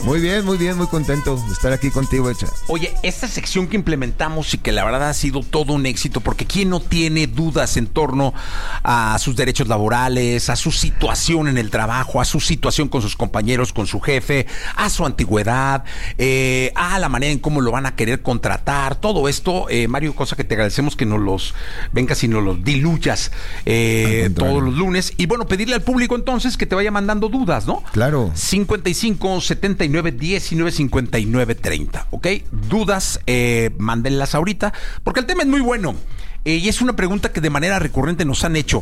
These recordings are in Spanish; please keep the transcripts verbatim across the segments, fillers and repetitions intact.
Muy bien, muy bien, muy contento de estar aquí contigo, Echa. Oye, esta sección que implementamos y que la verdad ha sido todo un éxito, porque ¿quién no tiene dudas en torno a sus derechos laborales, a su situación en el trabajo, a su situación con sus compañeros, con su jefe, a su antigüedad, eh, a la manera en cómo lo van a querer contratar? Todo esto, eh, Mario, cosa que te agradecemos que nos los vengas y nos los diluyas eh, todos los lunes. Y bueno, pedirle al público entonces que te vaya mandando dudas, ¿no? Claro. cincuenta y cinco, setenta y nueve, diecinueve, cincuenta y nueve, treinta, ¿ok? Dudas, eh, mándenlas ahorita, porque el tema es muy bueno. Eh, y es una pregunta que de manera recurrente nos han hecho.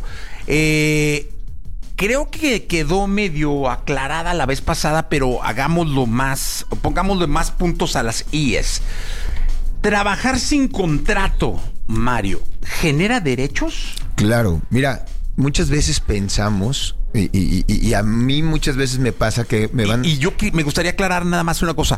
Eh, creo que quedó medio aclarada la vez pasada, pero hagámoslo más, pongámosle más puntos a las íes. ¿Trabajar sin contrato, Mario, genera derechos? Claro, mira, muchas veces pensamos... Y, y, y, y a mí muchas veces me pasa que me van... Y, y yo que me gustaría aclarar nada más una cosa.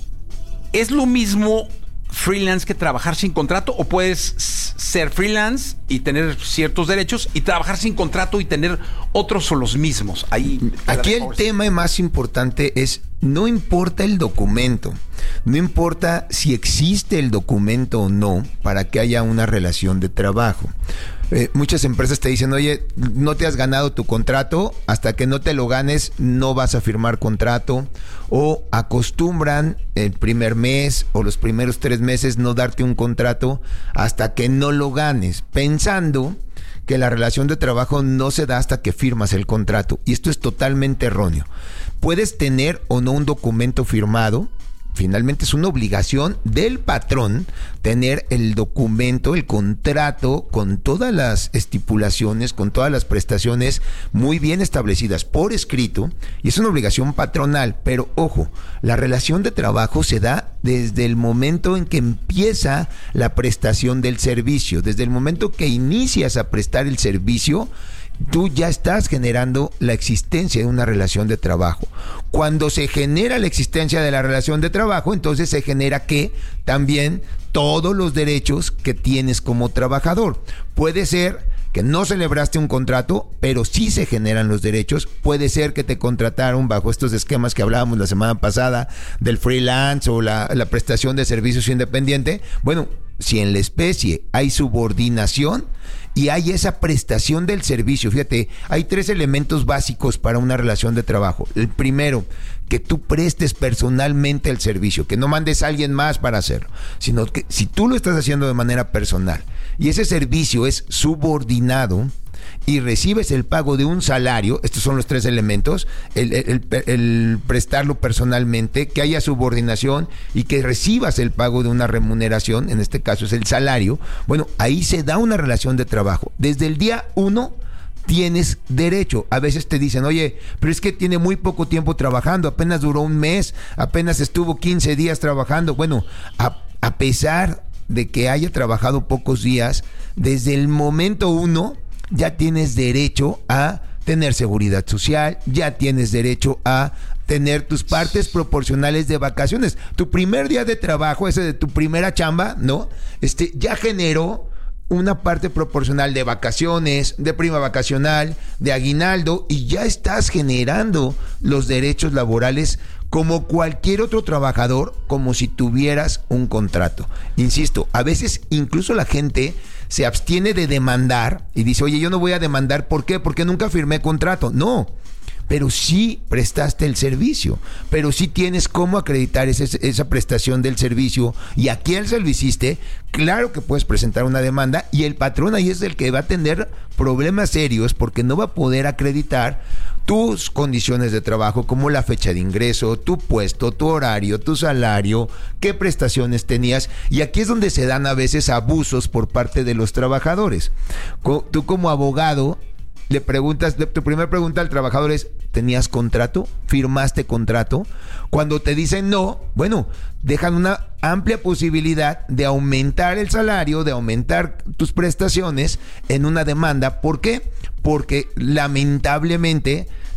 ¿Es lo mismo freelance que trabajar sin contrato? ¿O puedes ser freelance y tener ciertos derechos y trabajar sin contrato y tener otros o los mismos? Ahí, Aquí el tema más importante es, no importa el documento, no importa si existe el documento o no para que haya una relación de trabajo. Eh, muchas empresas te dicen, oye, no te has ganado tu contrato, hasta que no te lo ganes no vas a firmar contrato, o acostumbran el primer mes o los primeros tres meses no darte un contrato hasta que no lo ganes, pensando que la relación de trabajo no se da hasta que firmas el contrato, y esto es totalmente erróneo. Puedes tener o no un documento firmado. Finalmente es una obligación del patrón tener el documento, el contrato, con todas las estipulaciones, con todas las prestaciones muy bien establecidas por escrito, y es una obligación patronal. Pero ojo, la relación de trabajo se da desde el momento en que empieza la prestación del servicio, desde el momento que inicias a prestar el servicio. Tú ya estás generando la existencia de una relación de trabajo. Cuando se genera la existencia de la relación de trabajo, entonces se genera que también todos los derechos que tienes como trabajador. Puede ser que no celebraste un contrato, pero sí se generan los derechos. Puede ser que te contrataron bajo estos esquemas que hablábamos la semana pasada del freelance o la, la prestación de servicios independiente. Bueno, si en la especie hay subordinación y hay esa prestación del servicio, fíjate, hay tres elementos básicos para una relación de trabajo. El primero, que tú prestes personalmente el servicio, que no mandes a alguien más para hacerlo, sino que si tú lo estás haciendo de manera personal y ese servicio es subordinado y recibes el pago de un salario, estos son los tres elementos: el, el, el, el prestarlo personalmente, que haya subordinación y que recibas el pago de una remuneración, en este caso es el salario. Bueno, ahí se da una relación de trabajo. Desde el día uno tienes derecho. A veces te dicen, oye, pero es que tiene muy poco tiempo trabajando, apenas duró un mes, apenas estuvo quince días trabajando. Bueno, a, a pesar de que haya trabajado pocos días, desde el momento uno ya tienes derecho a tener seguridad social, ya tienes derecho a tener tus partes proporcionales de vacaciones. Tu primer día de trabajo, ese de tu primera chamba, ¿no? Este, ya generó una parte proporcional de vacaciones, de prima vacacional, de aguinaldo, y ya estás generando los derechos laborales como cualquier otro trabajador, como si tuvieras un contrato. Insisto, a veces incluso la gente se abstiene de demandar y dice, oye, yo no voy a demandar, ¿por qué? Porque nunca firmé contrato. No, pero sí prestaste el servicio, pero sí tienes cómo acreditar ese, esa prestación del servicio y a quién se lo hiciste. Claro que puedes presentar una demanda y el patrón ahí es el que va a tener problemas serios, porque no va a poder acreditar tus condiciones de trabajo, como la fecha de ingreso, tu puesto, tu horario, tu salario, qué prestaciones tenías. Y aquí es donde se dan a veces abusos por parte de los trabajadores. Tú como abogado le preguntas, tu primera pregunta al trabajador es, ¿tenías contrato? ¿Firmaste contrato? Cuando te dicen no, bueno, dejan una amplia posibilidad de aumentar el salario, de aumentar tus prestaciones en una demanda. ¿Por qué? Porque lamentablemente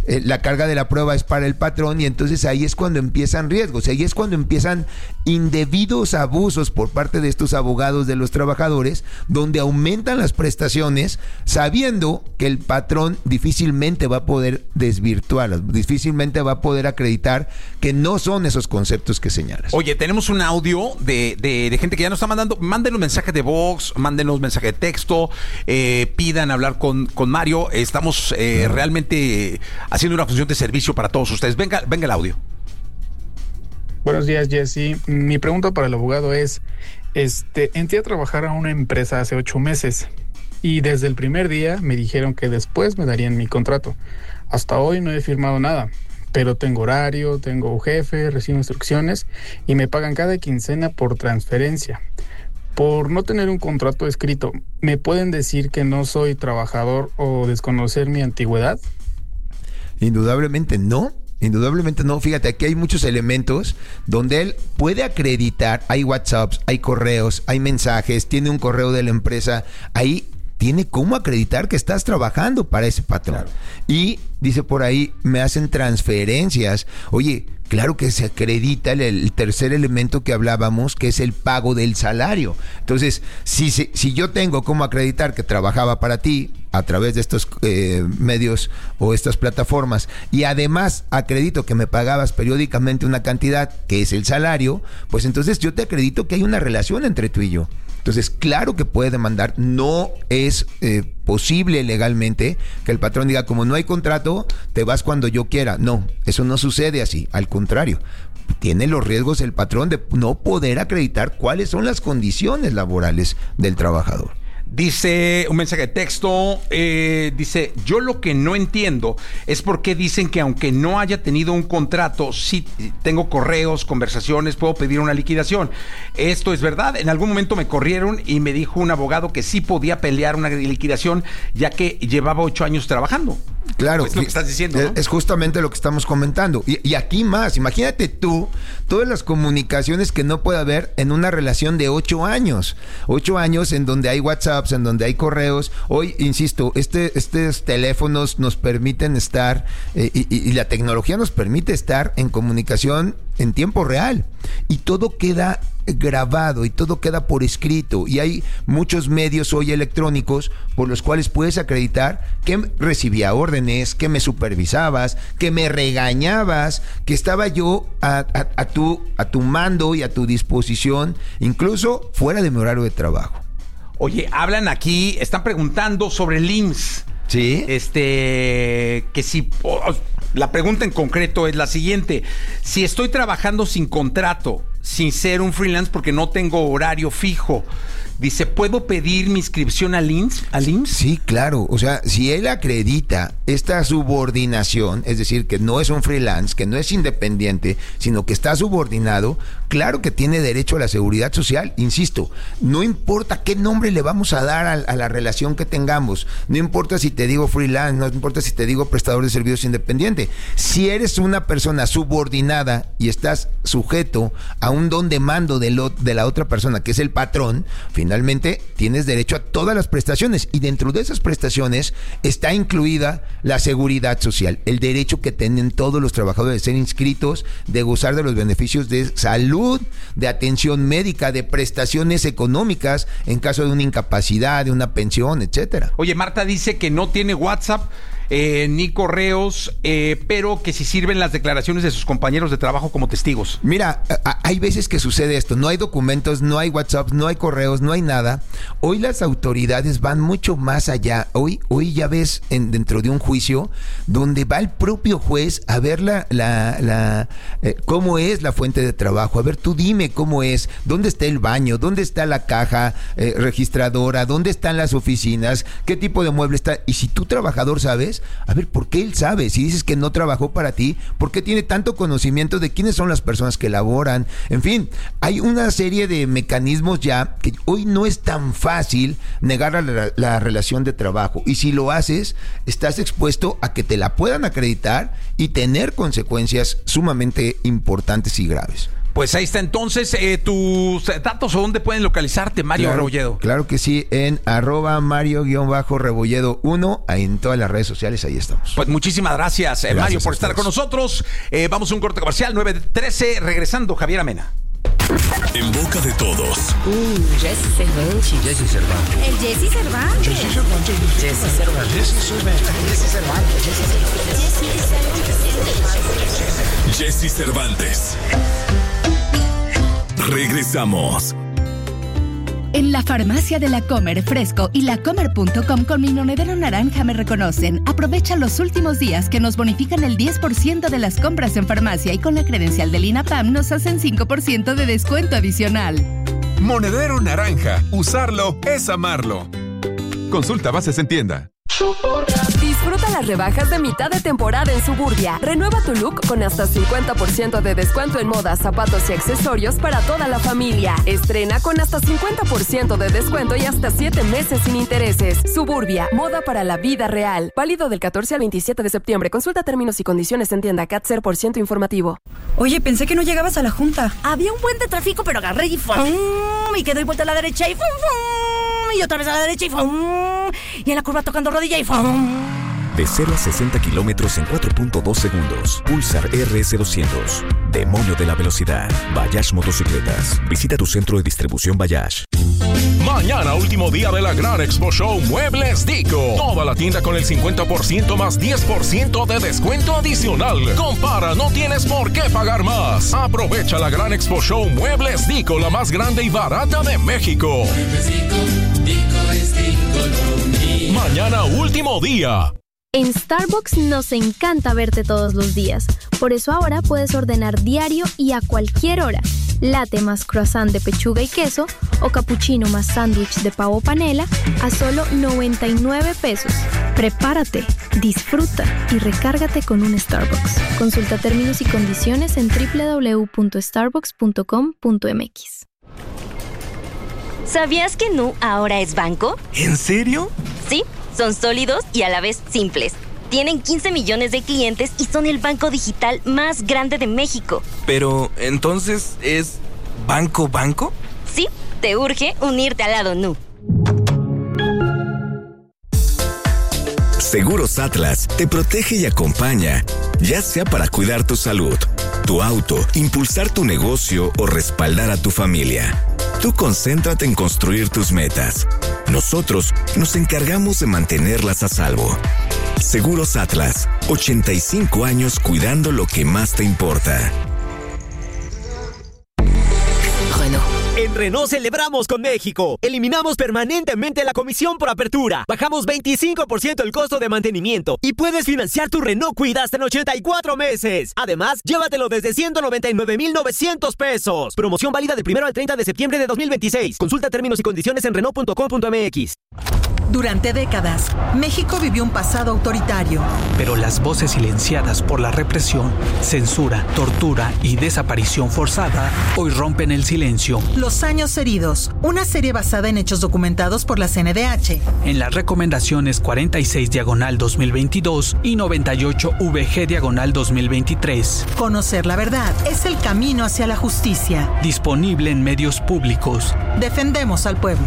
eh, la carga de la prueba es para el patrón y entonces ahí es cuando empiezan riesgos, ahí es cuando empiezan indebidos abusos por parte de estos abogados de los trabajadores, donde aumentan las prestaciones sabiendo que el patrón difícilmente va a poder desvirtuarlas, difícilmente va a poder acreditar que no son esos conceptos que señalas. Oye, tenemos un audio de, de, de gente que ya nos está mandando. Mándenos mensaje de voz, mándenos mensaje de texto, eh, pidan hablar con, con Mario. Estamos eh, no. realmente haciendo una función de servicio para todos ustedes. Venga, venga el audio. Buenos días, Jesse. Mi pregunta para el abogado es, este, entré a trabajar a una empresa hace ocho meses y desde el primer día me dijeron que después me darían mi contrato. Hasta hoy no he firmado nada, pero tengo horario, tengo jefe, recibo instrucciones y me pagan cada quincena por transferencia. Por no tener un contrato escrito, ¿me pueden decir que no soy trabajador o desconocer mi antigüedad? Indudablemente no. Indudablemente no. Fíjate, aquí hay muchos elementos donde él puede acreditar. Hay WhatsApps, hay correos, hay mensajes, tiene un correo de la empresa. Ahí tiene cómo acreditar que estás trabajando para ese patrón. Claro. Y dice por ahí, me hacen transferencias. Oye, claro que se acredita el, el tercer elemento que hablábamos, que es el pago del salario. Entonces, si, si, si yo tengo cómo acreditar que trabajaba para ti a través de estos eh, medios o estas plataformas, y además acredito que me pagabas periódicamente una cantidad que es el salario, pues entonces yo te acredito que hay una relación entre tú y yo. Entonces, claro que puede demandar. No es eh, posible legalmente que el patrón diga, como no hay contrato, te vas cuando yo quiera. No, eso no sucede así. Al contrario, tiene los riesgos el patrón de no poder acreditar cuáles son las condiciones laborales del trabajador. Dice un mensaje de texto, eh, dice, yo lo que no entiendo es por qué dicen que aunque no haya tenido un contrato, sí tengo correos, conversaciones, puedo pedir una liquidación. Esto es verdad. En algún momento me corrieron y me dijo un abogado que sí podía pelear una liquidación ya que llevaba ocho años trabajando. Claro, es lo que estás diciendo, ¿no? Es justamente lo que estamos comentando. Y, y aquí más, imagínate tú, todas las comunicaciones que no puede haber en una relación de ocho años. Ocho años en donde hay WhatsApps, en donde hay correos. Hoy, insisto, este, estos teléfonos nos permiten estar, eh, y, y la tecnología nos permite estar en comunicación en tiempo real. Y todo queda grabado y todo queda por escrito, y hay muchos medios hoy electrónicos por los cuales puedes acreditar que recibía órdenes, que me supervisabas, que me regañabas, que estaba yo a, a, a, tu, a tu mando y a tu disposición, incluso fuera de mi horario de trabajo. Oye, hablan aquí, están preguntando sobre el I M S S. Sí. Este, que si... Oh, la pregunta en concreto es la siguiente: si estoy trabajando sin contrato, sin ser un freelance porque no tengo horario fijo, dice, ¿puedo pedir mi inscripción al I M S S? ¿Al I M S S? Sí, claro. O sea, si él acredita esta subordinación, es decir, que no es un freelance, que no es independiente, sino que está subordinado, claro que tiene derecho a la seguridad social. Insisto, no importa qué nombre le vamos a dar a, a la relación que tengamos, no importa si te digo freelance, no importa si te digo prestador de servicios independiente. Si eres una persona subordinada y estás sujeto a un don de mando de, lo, de la otra persona, que es el patrón, finalmente tienes derecho a todas las prestaciones, y dentro de esas prestaciones está incluida la seguridad social, el derecho que tienen todos los trabajadores de ser inscritos, de gozar de los beneficios de salud, de atención médica, de prestaciones económicas en caso de una incapacidad, de una pensión, etcétera. Oye, Marta dice que no tiene WhatsApp Eh, ni correos, eh, pero que si sirven las declaraciones de sus compañeros de trabajo como testigos. Mira, a, hay veces que sucede esto, no hay documentos, no hay WhatsApp, no hay correos, no hay nada. Hoy las autoridades van mucho más allá. Hoy, hoy ya ves en, dentro de un juicio donde va el propio juez a ver la, la, la eh, cómo es la fuente de trabajo. A ver, tú dime cómo es, dónde está el baño, dónde está la caja eh, registradora, dónde están las oficinas, qué tipo de mueble está. Y si tú, trabajador, sabes, a ver, ¿por qué él sabe? Si dices que no trabajó para ti, ¿por qué tiene tanto conocimiento de quiénes son las personas que laboran? En fin, hay una serie de mecanismos ya que hoy no es tan fácil negar la, la relación de trabajo. Y si lo haces, estás expuesto a que te la puedan acreditar y tener consecuencias sumamente importantes y graves. Pues ahí está entonces eh, tus datos o dónde pueden localizarte, Mario claro, Rebolledo. Claro que sí, en arroba Mario-Rebolledo uno, ahí en todas las redes sociales, ahí estamos. Pues muchísimas gracias, eh, gracias Mario, por estar con nosotros. Eh, vamos a un corte comercial, nueve trece, regresando, Javier Amena. En boca de todos. Uh, Jesse Cervantes. Jesse Cervantes. El Jesse Cervantes. Jesse Cervantes. Jesse Cervantes. Jesse Cervantes. Jesse Cervantes. Jesse Cervantes. Regresamos. En la farmacia de La Comer Fresco y lacomer punto com con mi monedero naranja me reconocen. Aprovecha los últimos días que nos bonifican el diez por ciento de las compras en farmacia y con la credencial del INAPAM nos hacen cinco por ciento de descuento adicional. Monedero naranja. Usarlo es amarlo. Consulta bases en tienda. Disfruta las rebajas de mitad de temporada en Suburbia. Renueva tu look con hasta cincuenta por ciento de descuento en modas, zapatos y accesorios para toda la familia. Estrena con hasta cincuenta por ciento de descuento y hasta siete meses sin intereses. Suburbia, moda para la vida real. Válido del catorce al veintisiete de septiembre. Consulta términos y condiciones en tienda C A T cero por ciento informativo. Oye, pensé que no llegabas a la junta. Había un buen de tráfico, pero agarré y ¡fum! Y que doy vuelta a la derecha y ¡fum! ¡fum! Y otra vez a la derecha y ¡fum! Y en la curva tocando rodilla y ¡fum! De cero a sesenta kilómetros en cuatro punto dos segundos. Pulsar R S doscientos. Demonio de la velocidad. Bayash Motocicletas. Visita tu centro de distribución Bayash. Mañana, último día de la Gran Expo Show Muebles Dico. Toda la tienda con el cincuenta por ciento más diez por ciento de descuento adicional. Compara, no tienes por qué pagar más. Aprovecha la Gran Expo Show Muebles Dico, la más grande y barata de México. Muebles Dico, Dico es Dico. Mañana, último día. En Starbucks nos encanta verte todos los días. Por eso ahora puedes ordenar diario y a cualquier hora. Latte más croissant de pechuga y queso o cappuccino más sándwich de pavo panela a solo noventa y nueve pesos. Prepárate, disfruta y recárgate con un Starbucks. Consulta términos y condiciones en doble u doble u doble u punto starbucks punto com punto m x. ¿Sabías que Nu ahora es banco? ¿En serio? Sí. Son sólidos y a la vez simples. Tienen quince millones de clientes y son el banco digital más grande de México. Pero, ¿entonces es banco banco? Sí, te urge unirte al lado Nu. Seguros Atlas te protege y acompaña, ya sea para cuidar tu salud, tu auto, impulsar tu negocio o respaldar a tu familia. Tú concéntrate en construir tus metas. Nosotros nos encargamos de mantenerlas a salvo. Seguros Atlas, ochenta y cinco años cuidando lo que más te importa. Renault. En Renault celebramos con México. Eliminamos permanentemente la comisión por apertura. Bajamos veinticinco por ciento el costo de mantenimiento. Y puedes financiar tu Renault Kwid hasta en ochenta y cuatro meses. Además, llévatelo desde ciento noventa y nueve mil novecientos pesos. Promoción válida del primero al treinta de septiembre de dos mil veintiséis. Consulta términos y condiciones en renault punto com punto m x. Durante décadas, México vivió un pasado autoritario. Pero las voces silenciadas por la represión, censura, tortura y desaparición forzada hoy rompen el silencio. Los años heridos, una serie basada en hechos documentados por la C N D H. En las recomendaciones cuarenta y seis diagonal dos mil veintidós y noventa y ocho V G diagonal dos mil veintitrés. Conocer la verdad es el camino hacia la justicia. Disponible en medios públicos. Defendemos al pueblo.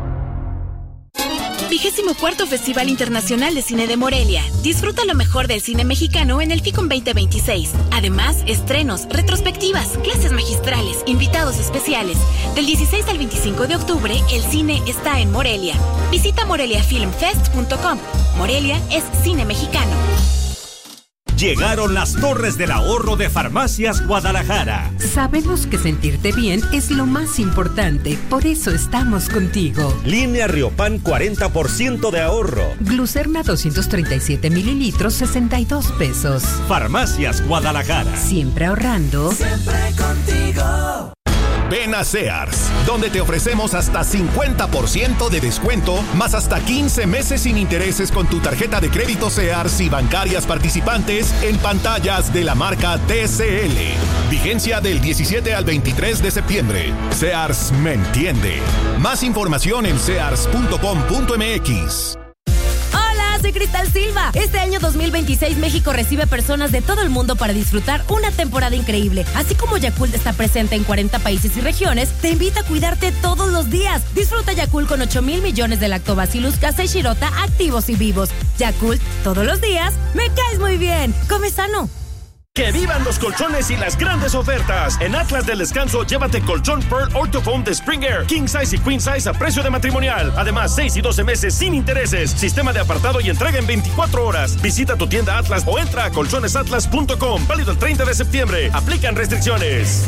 Vigésimo cuarto Festival Internacional de Cine de Morelia. Disfruta lo mejor del cine mexicano en el FICOM veinte veintiséis. Además, estrenos, retrospectivas, clases magistrales, invitados especiales. Del dieciséis al veinticinco de octubre, el cine está en Morelia. Visita morelia film fest punto com. Morelia es cine mexicano. Llegaron las Torres del Ahorro de Farmacias Guadalajara. Sabemos que sentirte bien es lo más importante, por eso estamos contigo. Línea Riopan, cuarenta por ciento de ahorro. Glucerna doscientos treinta y siete mililitros, sesenta y dos pesos. Farmacias Guadalajara. Siempre ahorrando. Siempre contigo. Ven a Sears, donde te ofrecemos hasta cincuenta por ciento de descuento, más hasta quince meses sin intereses con tu tarjeta de crédito Sears y bancarias participantes en pantallas de la marca T C L. Vigencia del diecisiete al veintitrés de septiembre. Sears me entiende. Más información en sears punto com punto m x. Soy Cristal Silva. Este año dos mil veintiséis México recibe personas de todo el mundo para disfrutar una temporada increíble. Así como Yakult está presente en cuarenta países y regiones, te invita a cuidarte todos los días. Disfruta Yakult con ocho mil millones de Lactobacillus casei shirota activos y vivos. Yakult, todos los días, me caes muy bien. Come sano. ¡Que vivan los colchones y las grandes ofertas! En Atlas del Descanso, llévate colchón Pearl Orthofoam de Spring Air, King Size y Queen Size a precio de matrimonial. Además, seis y doce meses sin intereses. Sistema de apartado y entrega en veinticuatro horas. Visita tu tienda Atlas o entra a colchones atlas punto com. Válido el treinta de septiembre. Aplican restricciones.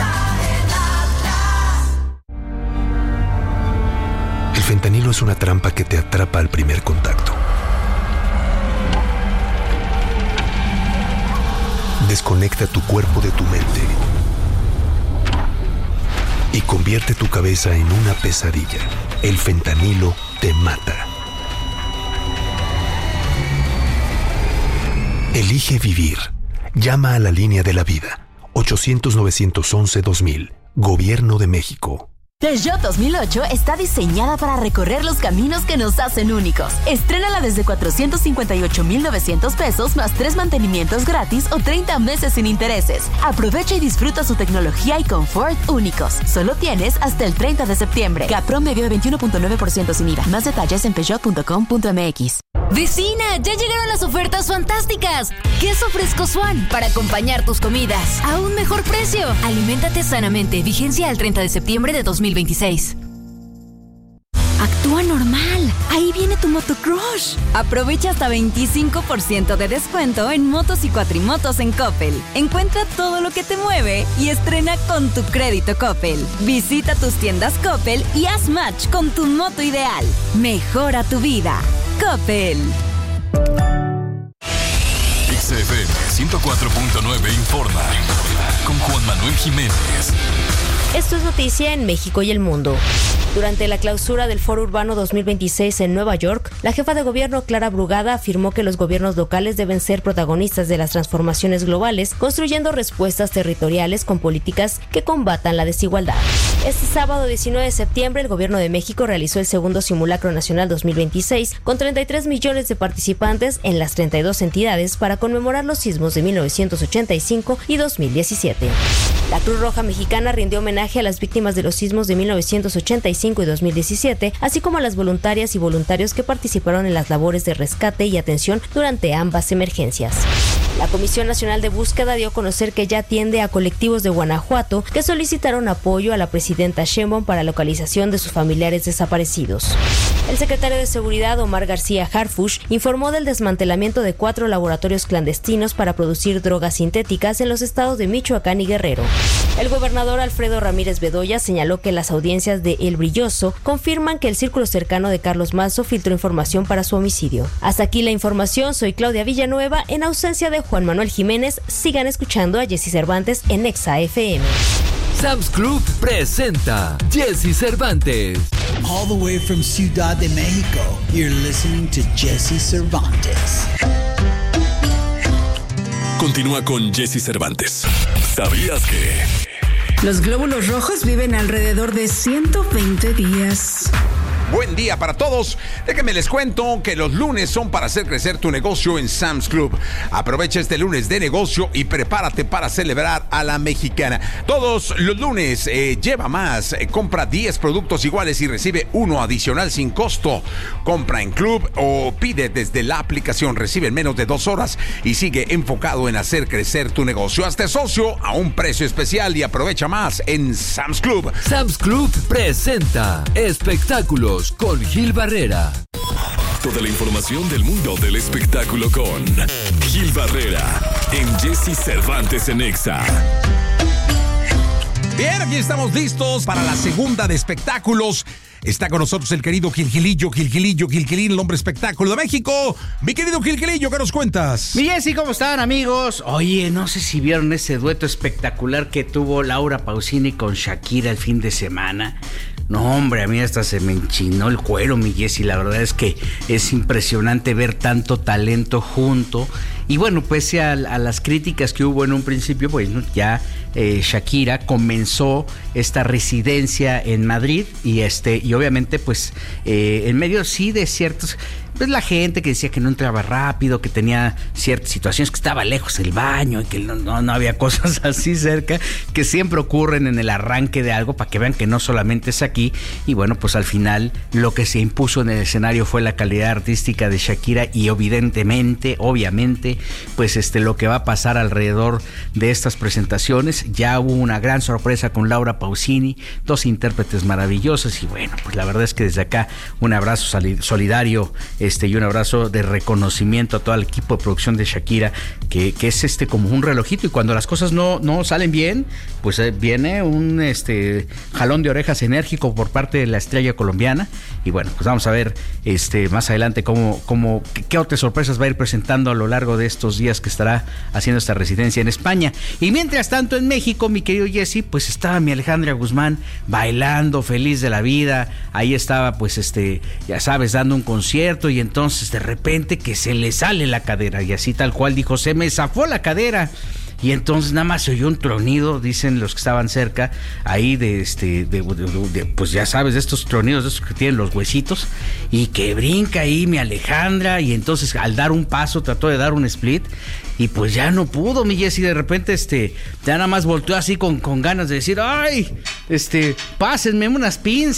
El fentanilo es una trampa que te atrapa al primer contacto. Desconecta tu cuerpo de tu mente y convierte tu cabeza en una pesadilla. El fentanilo te mata. Elige vivir. Llama a la línea de la vida. ochocientos, novecientos once, dos mil. Gobierno de México. Peugeot dos mil ocho está diseñada para recorrer los caminos que nos hacen únicos. Estrénala desde cuatrocientos cincuenta y ocho mil novecientos pesos más tres mantenimientos gratis o treinta meses sin intereses. Aprovecha y disfruta su tecnología y confort únicos. Solo tienes hasta el treinta de septiembre. CAT promedio de veintiuno punto nueve por ciento sin I V A. Más detalles en peugeot punto com punto m x. Vecina, ya llegaron las ofertas fantásticas. Queso fresco Swan para acompañar tus comidas a un mejor precio. Aliméntate sanamente. Vigencia al treinta de septiembre de dos mil veintiséis. Actúa normal. Ahí viene tu motocrush. Aprovecha hasta veinticinco por ciento de descuento en motos y cuatrimotos en Coppel. Encuentra todo lo que te mueve y estrena con tu crédito Coppel. Visita tus tiendas Coppel y haz match con tu moto ideal. Mejora tu vida. Coppel. X F M ciento cuatro punto nueve informa con Juan Manuel Jiménez. Esto es noticia en México y el mundo. Durante la clausura del Foro Urbano dos mil veintiséis en Nueva York, la jefa de gobierno Clara Brugada afirmó que los gobiernos locales deben ser protagonistas de las transformaciones globales, construyendo respuestas territoriales con políticas que combatan la desigualdad. Este sábado diecinueve de septiembre, el gobierno de México realizó el segundo Simulacro Nacional dos mil veintiséis con treinta y tres millones de participantes en las treinta y dos entidades para conmemorar los sismos de mil novecientos ochenta y cinco y dos mil diecisiete. La Cruz Roja Mexicana rindió homenaje a las víctimas de los sismos de mil novecientos ochenta y cinco y dos mil diecisiete, así como a las voluntarias y voluntarios que participaron en las labores de rescate y atención durante ambas emergencias. La Comisión Nacional de Búsqueda dio a conocer que ya atiende a colectivos de Guanajuato que solicitaron apoyo a la presidenta Sheinbaum para localización de sus familiares desaparecidos. El secretario de Seguridad, Omar García Harfuch, informó del desmantelamiento de cuatro laboratorios clandestinos para producir drogas sintéticas en los estados de Michoacán y Guerrero. El gobernador Alfredo Ramírez Bedoya señaló que las audiencias de El Brilloso confirman que el círculo cercano de Carlos Mazo filtró información para su homicidio. Hasta aquí la información, soy Claudia Villanueva, en ausencia de Juan Manuel Jiménez. Sigan escuchando a Jessy Cervantes en Exa F M. Sam's Club presenta Jessy Cervantes. All the way from Ciudad de México, you're listening to Jessy Cervantes. Continúa con Jessy Cervantes. ¿Sabías que? Los glóbulos rojos viven alrededor de ciento veinte días. Buen día para todos. Déjenme les cuento que los lunes son para hacer crecer tu negocio en Sam's Club. Aprovecha este lunes de negocio y prepárate para celebrar a la mexicana. Todos los lunes eh, lleva más. Eh, compra diez productos iguales y recibe uno adicional sin costo. Compra en Club o pide desde la aplicación. Recibe en menos de dos horas y sigue enfocado en hacer crecer tu negocio. Hazte socio a un precio especial y aprovecha más en Sam's Club. Sam's Club presenta espectáculos con Gil Barrera. Toda la información del mundo del espectáculo con Gil Barrera en Jessy Cervantes en Exa. Bien, aquí estamos listos para la segunda de espectáculos. Está con nosotros el querido Gilgilillo, Gilgilillo, Gilgilín, el hombre espectáculo de México. Mi querido Gilgilillo, ¿qué nos cuentas? Mi Jessy, ¿cómo están, amigos? Oye, no sé si vieron ese dueto espectacular que tuvo Laura Pausini con Shakira el fin de semana. No, hombre, a mí hasta se me enchinó el cuero, mi Jessy. La verdad es que es impresionante ver tanto talento junto. Y bueno, pese a, a las críticas que hubo en un principio, pues ya eh, Shakira comenzó esta residencia en Madrid y este y obviamente pues eh, en medio sí de ciertos... pues la gente que decía que no entraba rápido, que tenía ciertas situaciones, que estaba lejos del baño y que no, no, no había cosas así cerca, que siempre ocurren en el arranque de algo, para que vean que no solamente es aquí. Y bueno, pues al final lo que se impuso en el escenario fue la calidad artística de Shakira y evidentemente, obviamente, pues este lo que va a pasar alrededor de estas presentaciones. Ya hubo una gran sorpresa con Laura Pausini, dos intérpretes maravillosos y bueno, pues la verdad es que desde acá un abrazo solidario este y un abrazo de reconocimiento a todo el equipo de producción de Shakira, que, que es este como un relojito, y cuando las cosas no, no salen bien, pues eh, viene un este jalón de orejas enérgico por parte de la estrella colombiana. Y bueno, pues vamos a ver este más adelante cómo, cómo qué, qué otras sorpresas va a ir presentando a lo largo de estos días que estará haciendo esta residencia en España. Y mientras tanto en México, mi querido Jesse, pues estaba mi Alejandra Guzmán bailando, feliz de la vida. Ahí estaba pues este, ya sabes, dando un concierto, y entonces de repente que se le sale la cadera, y así tal cual dijo, se me zafó la cadera. Y entonces nada más se oyó un tronido, dicen los que estaban cerca, ahí de este, de, de, de, pues ya sabes, de estos tronidos, de estos que tienen los huesitos, y que brinca ahí mi Alejandra, y entonces al dar un paso trató de dar un split, y pues ya no pudo, mi Jessy, de repente este, ya nada más volteó así con, con ganas de decir, ay, este, pásenme unas pinzas.